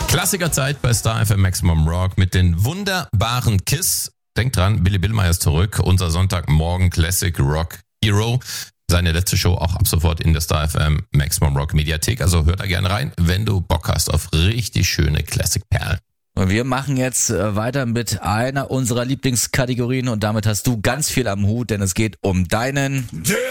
Klassikerzeit bei Star FM Maximum Rock mit den wunderbaren Kiss. Denkt dran, Billy Billmeyer ist zurück. Unser Sonntagmorgen Classic Rock Hero. Seine letzte Show auch ab sofort in der Star FM Maximum Rock Mediathek. Also hört da gerne rein, wenn du Bock hast auf richtig schöne Classic-Perlen. Und wir machen jetzt weiter mit einer unserer Lieblingskategorien und damit hast du ganz viel am Hut, denn es geht um deinen